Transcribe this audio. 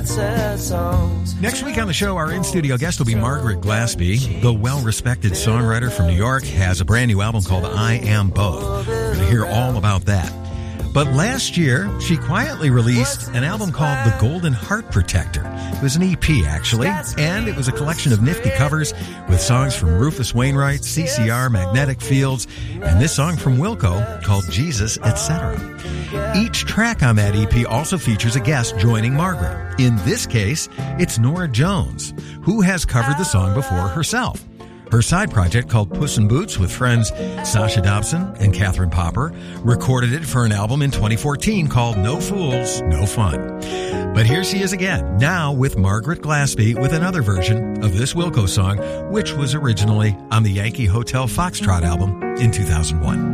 Next week on the show, our in-studio guest will be Margaret Glaspie. The well-respected songwriter from New York has a brand new album called I Am Both. We're going to hear all about that. But last year, she quietly released an album called The Golden Heart Protector. It was an EP, actually, and it was a collection of nifty covers with songs from Rufus Wainwright, CCR, Magnetic Fields, and this song from Wilco called Jesus, Etc. Each track on that EP also features a guest joining Margaret. In this case, it's Norah Jones, who has covered the song before herself. Her side project called Puss in Boots with friends Sasha Dobson and Catherine Popper recorded it for an album in 2014 called No Fools, No Fun. But here she is again, now with Margaret Glaspie with another version of this Wilco song, which was originally on the Yankee Hotel Foxtrot album in 2001.